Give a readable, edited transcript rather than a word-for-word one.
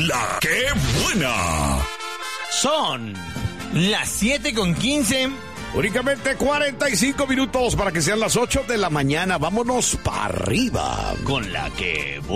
La que buena. Son las 7:15. Únicamente 45 minutos para que sean las 8 de la mañana. Vámonos para arriba. Con la que